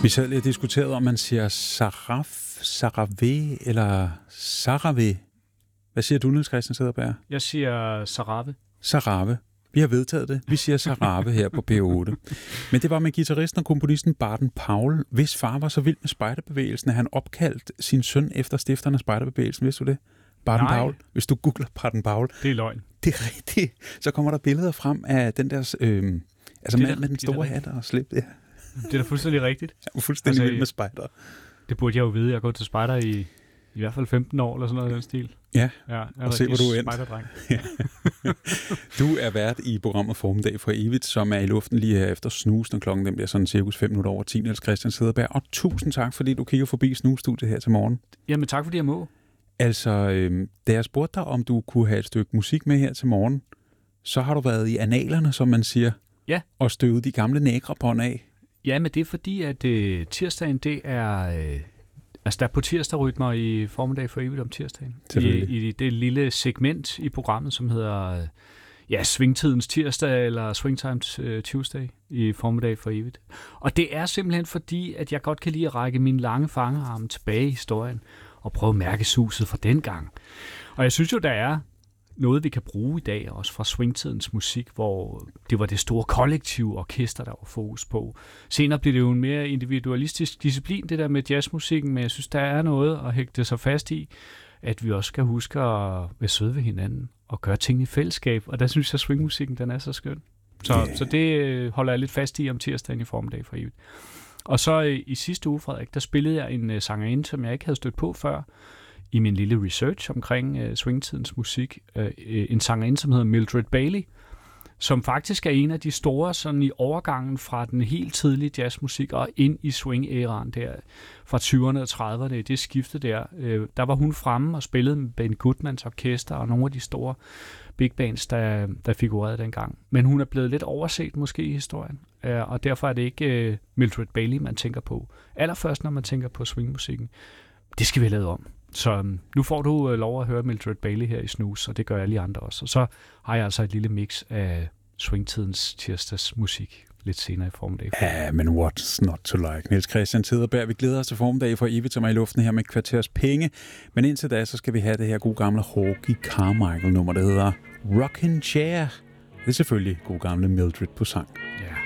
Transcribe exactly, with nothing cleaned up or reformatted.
Vi sad lige og diskuterede, om man siger Saraf, Sarave eller Sarave. Hvad siger du, Niels Christian Cederberg? Jeg siger Sarave. Sarave. Vi har vedtaget det. Vi siger Sarave her på P otte. Men det var med guitaristen og komponisten Baden Powell, hvis far var så vild med spejderbevægelsen, at han opkaldt sin søn efter stifteren af spejderbevægelsen. Vidste du det? Baden Powell. Hvis du googler Baden Powell. Det er løgn. Det er rigtigt. Så kommer der billeder frem af den der, øh, altså mand med den store hat og slip. Ja. Det er da fuldstændig rigtigt. Jeg er fuldstændig altså, vild med spejder. Det burde jeg jo vide. Jeg har gået til spejder i i hvert fald femten år, eller sådan noget i den stil. Ja, ja og se hvor du er endt. Ja. Du er vært i programmet Formiddag for Evigt, som er i luften lige her efter Snus, når klokken den bliver sådan cirkus fem minutter over ti. Niels Christian Cederberg, og tusind tak, fordi du kigger forbi Snus-studiet her til morgen. Jamen tak, fordi jeg må. Altså, øh, da jeg spurgte dig, om du kunne have et stykke musik med her til morgen, så har du været i analerne, som man siger, ja. Og støvet de gamle nægrepånd af. Ja, men det er fordi, at øh, tirsdagen, det er... Øh, altså, der er på tirsdagrytmer i Formiddag for Evigt om tirsdagen. I, I det lille segment i programmet, som hedder ja, Svingtidens tirsdag, eller Swingtimes uh, Tuesday i Formiddag for Evigt. Og det er simpelthen fordi, at jeg godt kan lide at række mine lange fangearme tilbage i historien, og prøve at mærke suset fra den gang. Og jeg synes jo, der er noget, vi kan bruge i dag, også fra swingtidens musik, hvor det var det store kollektive orkester, der var fokus på. Senere blev det jo en mere individualistisk disciplin, det der med jazzmusikken, men jeg synes, der er noget at hægte sig fast i, at vi også skal huske at være søde ved hinanden og gøre ting i fællesskab, og der synes jeg, at swingmusikken, den er så skøn. Så, yeah. så det holder jeg lidt fast i om tirsdagen i Formiddag for Evigt. Og så i sidste uge, Frederik, der spillede jeg en sangerinde, som jeg ikke havde stødt på før, i min lille research omkring uh, swingtidens musik, uh, en sangerinde, som hedder Mildred Bailey, som faktisk er en af de store sådan i overgangen fra den helt tidlige jazzmusik og ind i swing-æraen der fra tyverne og trediverne, det skifte der. Uh, der var hun fremme og spillede med Ben Goodmans orkester og nogle af de store big bands, der, der figurerede dengang. Men hun er blevet lidt overset måske i historien, uh, og derfor er det ikke uh, Mildred Bailey, man tænker på. Allerførst, når man tænker på swingmusikken. Det skal vi have lavet om. Så nu får du lov at høre Mildred Bailey her i Snus, og det gør alle andre også. Og så har jeg altså et lille mix af swingtidens tirsdags musik lidt senere i formiddag. Ja, men what's not to like? Niels Christian Cederberg, vi glæder os til Formiddag for Evigt, som er i luften her med kvarters penge. Men indtil da, så skal vi have det her gode gamle Hawky Carmichael-nummer, der hedder Rockin' Chair. Det er selvfølgelig god gamle Mildred på sang. Ja.